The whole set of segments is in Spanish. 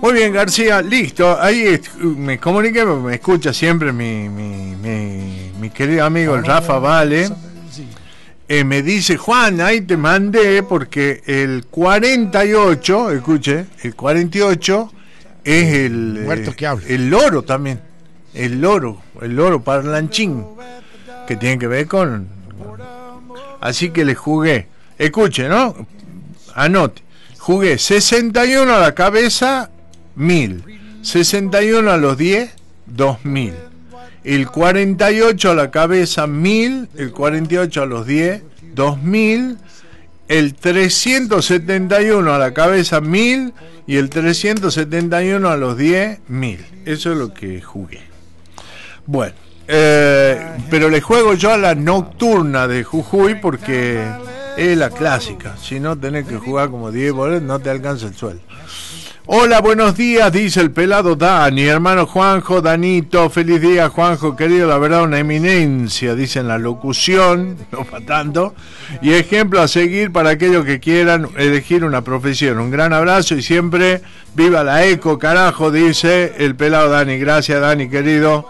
Muy bien, García, listo. Ahí me comuniqué, me escucha siempre mi querido amigo el Rafa Vale. Me dice, Juan, ahí te mandé porque el 48, escuche, el 48 es el muerto que habla. El loro también. El loro parlanchín, que tiene que ver con... Así que le jugué. Escuche, ¿no? Anote. Jugué 61 a la cabeza, 1000. 61 a los 10, 2000. El 48 a la cabeza, 1000. El 48 a los 10, 2000. El 371 a la cabeza, 1000. Y el 371 a los 10, 1000. Eso es lo que jugué. Bueno, pero le juego yo a la nocturna de Jujuy porque es la clásica. Si no tenés que jugar como 10 boletos, no te alcanza el sueldo. Hola, buenos días, dice el pelado Dani, hermano Juanjo, Danito, feliz día Juanjo, querido, la verdad una eminencia, dice en la locución, no para tanto, y ejemplo a seguir para aquellos que quieran elegir una profesión. Un gran abrazo y siempre viva la eco, carajo, dice el pelado Dani. Gracias, Dani, querido.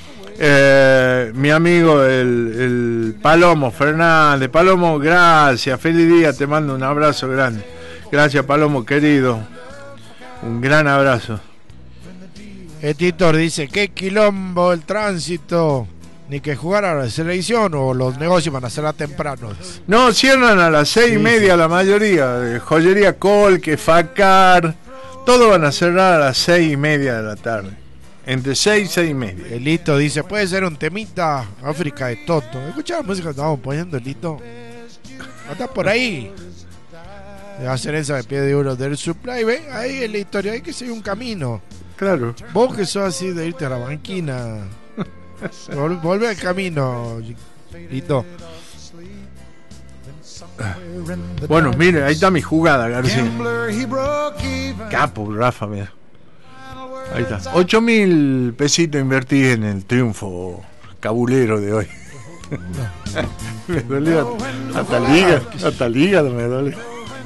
Mi amigo el Palomo Fernández. Palomo, gracias, feliz día, te mando un abrazo grande. Gracias, Palomo, querido. Un gran abrazo. Titor dice, qué quilombo el tránsito. Ni que jugar a la selección o los negocios van a cerrar temprano. No, cierran a las 6:30 la mayoría. Joyería Colque, Facar, todo van a cerrar a las 6:30 de la tarde. Entre 6 y 6:30. El Lito dice, puede ser un temita África de Toto. Escucha la música que estábamos poniendo, el Lito. Está por ahí. De hacer esa de pie de oro del supply, ¿ve? Ahí es la historia, hay que seguir un camino. Claro. Vos que sos así de irte a la banquina, volvé al camino, Lito. Bueno, mire, ahí está mi jugada, García. Capo, Rafa, mira. Ahí está. 8.000 pesitos invertí en el triunfo cabulero de hoy. Me dolió hasta el hígado me duele.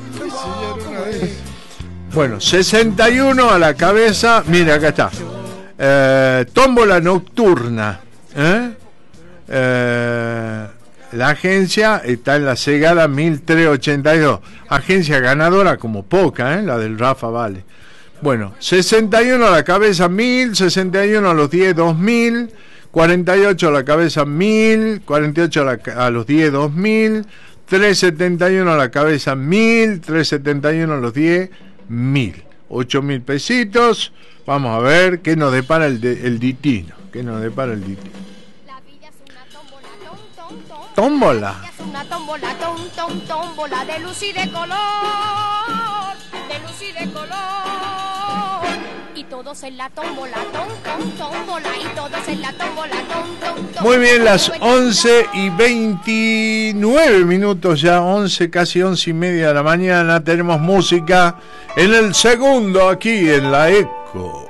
Bueno, 61 a la cabeza. Mira, acá está. Tómbola nocturna. La agencia está en la Segada 1382. Agencia ganadora como poca, la del Rafa Vale. Bueno, 61 a la cabeza, 1000. 61 a los 10, 2000. 48 a la cabeza, 1000. 48 a los 10, 2000. 371 a la cabeza, 1000. 371 a los 10, 1000. 8.000 pesitos. Vamos a ver qué nos depara el ditino. ¿Qué nos depara el ditino? Tómbola. Es una tómbola, tómbola de luz y de color. De luz y de color. Y todos en la tómbola, tómbola. Y todos en la tómbola, tómbola. Muy bien, las 11:29 minutos ya, 11, casi 11:30 de la mañana. Tenemos música en el segundo aquí en la Eco.